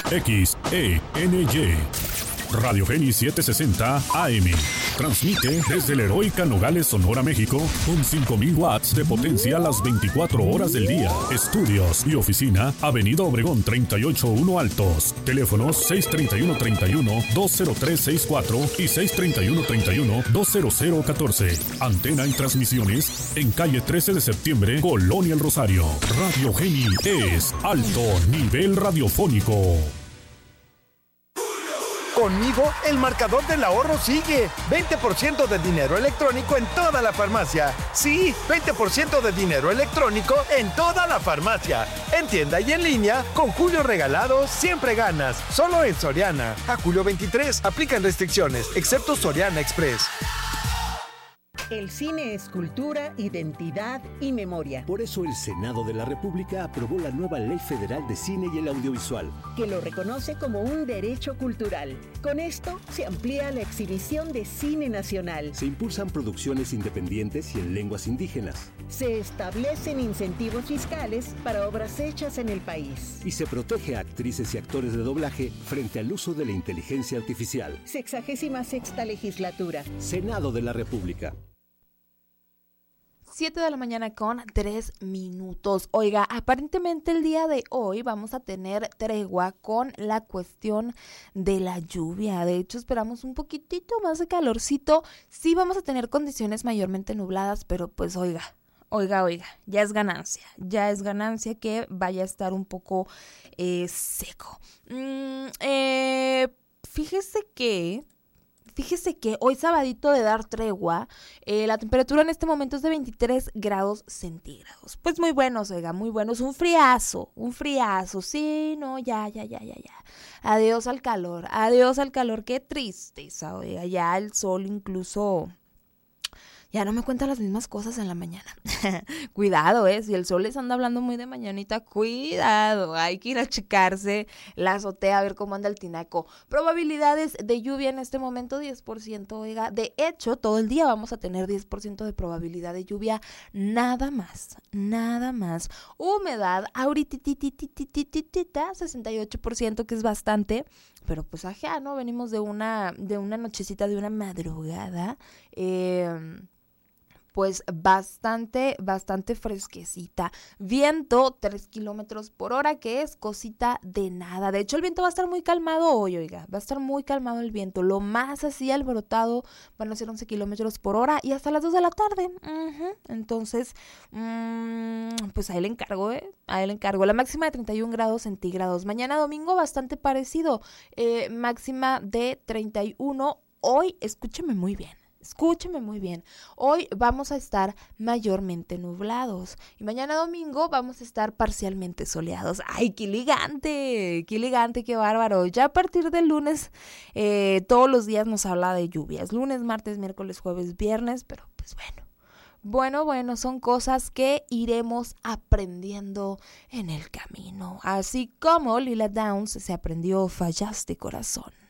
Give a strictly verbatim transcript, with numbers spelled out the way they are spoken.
X E N Y. Radio Geni setecientos sesenta A M. Transmite desde la heroica Nogales, Sonora, México, con cinco mil watts de potencia las veinticuatro horas del día. Estudios y oficina, Avenida Obregón treinta y ocho uno Altos. Teléfonos seis treinta y uno treinta y uno, dos cero tres sesenta y cuatro y seis treinta y uno treinta y uno, dos cero cero catorce. Antena y transmisiones en calle trece de septiembre, Colonia El Rosario. Radio Geni es alto nivel radiofónico. Conmigo, el marcador del ahorro sigue. veinte por ciento de dinero electrónico en toda la farmacia. Sí, veinte por ciento de dinero electrónico en toda la farmacia. En tienda y en línea, con Julio Regalado siempre ganas. Solo en Soriana. A julio veintitrés, aplican restricciones, excepto Soriana Express. El cine es cultura, identidad y memoria. Por eso el Senado de la República aprobó la nueva Ley Federal de Cine y el Audiovisual, que lo reconoce como un derecho cultural. Con esto se amplía la exhibición de cine nacional. Se impulsan producciones independientes y en lenguas indígenas. Se establecen incentivos fiscales para obras hechas en el país. Y se protege a actrices y actores de doblaje frente al uso de la inteligencia artificial. Sexagésima sexta legislatura. Senado de la República. siete de la mañana con tres minutos. Oiga, aparentemente el día de hoy vamos a tener tregua con la cuestión de la lluvia. De hecho, esperamos un poquitito más de calorcito. Sí vamos a tener condiciones mayormente nubladas, pero pues oiga, oiga, oiga, ya es ganancia. Ya es ganancia que vaya a estar un poco eh, seco. Mm, eh, fíjese que... Fíjese que hoy sabadito de dar tregua, eh, la temperatura en este momento es de veintitrés grados centígrados. Pues muy buenos, oiga, muy buenos. Un friazo, un friazo. Sí, no, ya, ya, ya, ya, ya. Adiós al calor, adiós al calor. Qué tristeza, oiga. Ya el sol incluso... Ya no me cuenta las mismas cosas en la mañana. Cuidado, eh, si el sol les anda hablando muy de mañanita, cuidado, hay que ir a checarse la azotea a ver cómo anda el tinaco. Probabilidades de lluvia en este momento, diez por ciento, oiga. De hecho, todo el día vamos a tener diez por ciento de probabilidad de lluvia, nada más, nada más. Humedad, ahorita, sesenta y ocho por ciento, que es bastante, pero pues ajá, ¿no? Venimos de una, de una nochecita, de una madrugada, eh... pues bastante, bastante fresquecita. Viento tres kilómetros por hora, que es cosita de nada. De hecho, el viento va a estar muy calmado hoy, oiga. Va a estar muy calmado el viento. Lo más así alborotado van a ser once kilómetros por hora y hasta las dos de la tarde. Uh-huh. Entonces, mmm, pues ahí le encargo, ¿eh? Ahí le encargo. La máxima de treinta y un grados centígrados. Mañana domingo bastante parecido. Eh, máxima de treinta y uno. Hoy, escúcheme muy bien. Escúcheme muy bien, hoy vamos a estar mayormente nublados y mañana domingo vamos a estar parcialmente soleados. ¡Ay, qué elegante! ¡Qué elegante, qué bárbaro! Ya a partir del lunes, eh, todos los días nos habla de lluvias. Lunes, martes, miércoles, jueves, viernes, pero pues bueno. Bueno, bueno, son cosas que iremos aprendiendo en el camino. Así como Lila Downs se aprendió Fallaste Corazón.